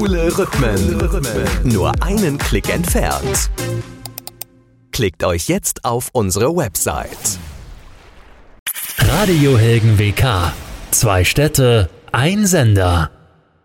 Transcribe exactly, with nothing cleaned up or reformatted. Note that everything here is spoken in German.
Coole Rhythmen. Nur einen Klick entfernt. Klickt euch jetzt auf unsere Website. Radiohelden W K. Zwei Städte, ein Sender.